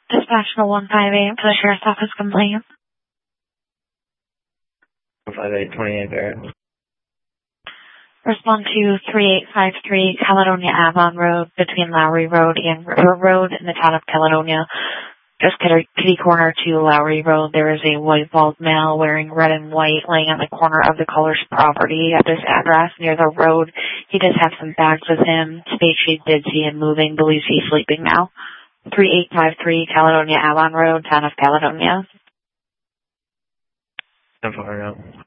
Dispatch to 158 for the Sheriff's Office complaint. 15828 Barrett. Respond to 3853 Caledonia Avon Road between Lowry Road and River Road in the town of Caledonia. Just kitty corner to Lowry Road, there is a white bald male wearing red and white laying on the corner of the Colors property at this address near the road. He does have some bags with him. Space Chief did see him moving, believes he's sleeping now. 3853 Caledonia Avon Road, town of Caledonia. I'm far out.